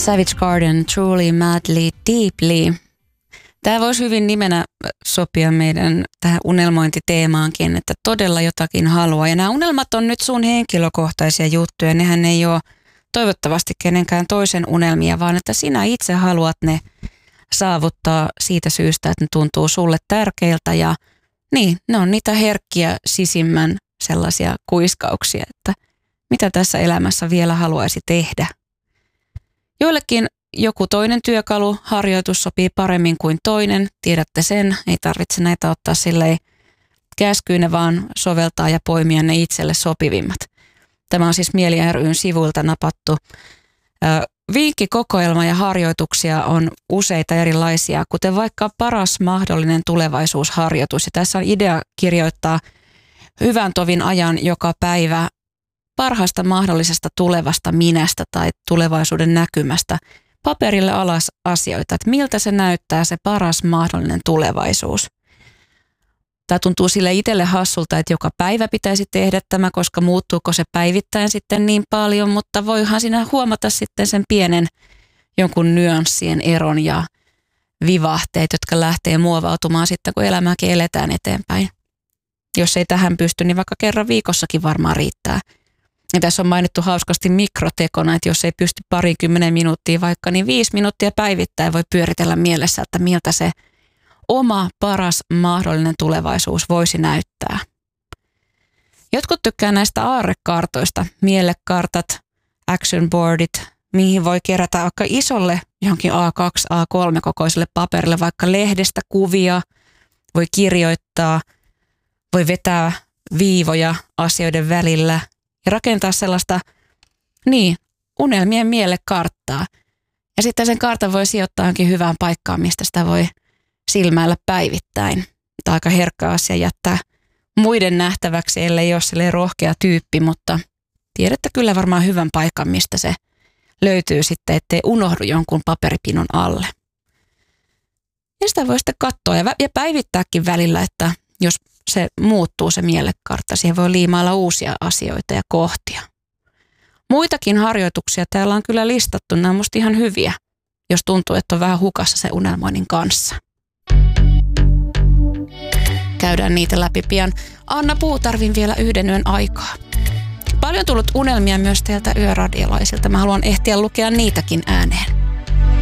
Savage Garden, Truly, Madly, Deeply. Tämä voisi hyvin nimenä sopia meidän tähän unelmointiteemaankin, että todella jotakin haluaa. Ja nämä unelmat on nyt sun henkilökohtaisia juttuja. Nehän ei ole toivottavasti kenenkään toisen unelmia, vaan että sinä itse haluat ne saavuttaa siitä syystä, että ne tuntuu sulle tärkeiltä. Ja niin, ne on niitä herkkiä sisimmän sellaisia kuiskauksia, että mitä tässä elämässä vielä haluaisi tehdä. Joillekin joku toinen työkalu, harjoitus sopii paremmin kuin toinen. Tiedätte sen, ei tarvitse näitä ottaa silleen käskyinä, vaan soveltaa ja poimia ne itselle sopivimmat. Tämä on siis Mieli ry:n sivuilta napattu. Vinkkikokoelma ja harjoituksia on useita erilaisia, kuten vaikka paras mahdollinen tulevaisuusharjoitus. Ja tässä on idea kirjoittaa hyvän tovin ajan joka päivä parhaasta mahdollisesta tulevasta minästä tai tulevaisuuden näkymästä paperille alas asioita, että miltä se näyttää se paras mahdollinen tulevaisuus. Tämä tuntuu sille itselle hassulta, että joka päivä pitäisi tehdä tämä, koska muuttuuko se päivittäin sitten niin paljon, mutta voihan siinä huomata sitten sen pienen jonkun nyanssien eron ja vivahteet, jotka lähtee muovautumaan sitten, kun elämääkin eletään eteenpäin. Jos ei tähän pysty, niin vaikka kerran viikossakin varmaan riittää. Ja tässä on mainittu hauskasti mikrotekona, että jos ei pysty 20 minuuttia vaikka, niin 5 minuuttia päivittäin voi pyöritellä mielessä, että miltä se oma paras mahdollinen tulevaisuus voisi näyttää. Jotkut tykkää näistä aarrekartoista, mielekartat, action boardit, mihin voi kerätä vaikka isolle johonkin A2, A3 kokoiselle paperille vaikka lehdestä kuvia, voi kirjoittaa, voi vetää viivoja asioiden välillä ja rakentaa sellaista, unelmien mielekarttaa. Ja sitten sen kartan voi sijoittaa johonkin hyvään paikkaan, mistä sitä voi silmäillä päivittäin. Tämä on aika herkkä asia jättää muiden nähtäväksi, ellei ole silleen rohkea tyyppi, mutta tiedätte kyllä varmaan hyvän paikan, mistä se löytyy sitten, ettei unohdu jonkun paperipinon alle. Ja sitä voi sitten katsoa ja päivittääkin välillä, että jos se muuttuu se mielekartta, siihen voi liimailla uusia asioita ja kohtia. Muitakin harjoituksia täällä on kyllä listattu, nämä on musta ihan hyviä, jos tuntuu, että on vähän hukassa se unelmoinnin kanssa. Käydään niitä läpi pian. Anna Puutarvin vielä 1 yön aikaa. Paljon tullut unelmia myös teiltä yöradiolaisilta. Mä haluan ehtiä lukea niitäkin ääneen.